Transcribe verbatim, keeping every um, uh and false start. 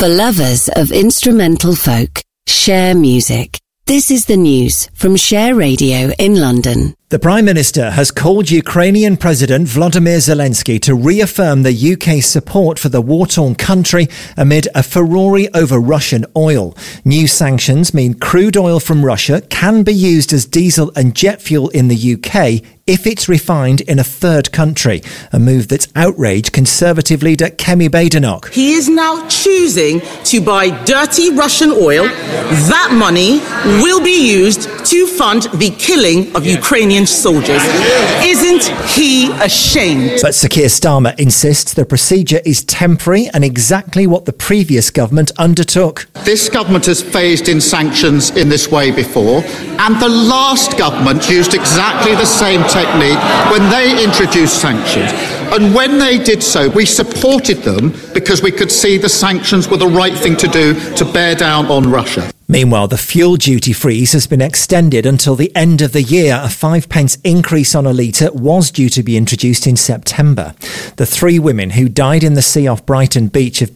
For lovers of instrumental folk, Share Music. This is the news from Share Radio in London. The Prime Minister has called Ukrainian President Volodymyr Zelensky to reaffirm the U K's support for the war-torn country amid a furore over Russian oil. New sanctions mean crude oil from Russia can be used as diesel and jet fuel in the U K if it's refined in a third country, a move that's outraged Conservative leader Kemi Badenoch. He is now choosing to buy dirty Russian oil. That money will be used to fund the killing of Ukrainian soldiers. Isn't he ashamed? But Sir Keir Starmer insists the procedure is temporary and exactly what the previous government undertook. This government has phased in sanctions in this way before, and the last government used exactly the same technique when they introduced sanctions. And when they did so, we supported them because we could see the sanctions were the right thing to do to bear down on Russia. Meanwhile, the fuel duty freeze has been extended until the end of the year. A five pence increase on a litre was due to be introduced in September. The three women who died in the sea off Brighton Beach have